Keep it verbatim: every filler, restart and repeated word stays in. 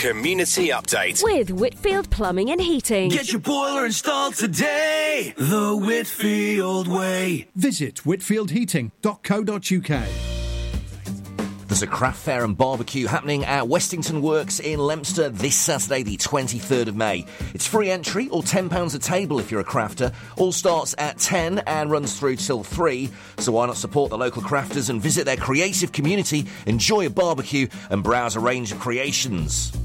Community Update with Whitfield Plumbing and Heating. Get your boiler installed today, the Whitfield way. Visit whitfield heating dot co dot uk. There's a craft fair and barbecue happening at Westington Works in Leominster this Saturday, the twenty-third of May. It's free entry or ten pounds a table if you're a crafter. All starts at ten and runs through till three. So why not support the local crafters and visit their creative community, enjoy a barbecue and browse a range of creations.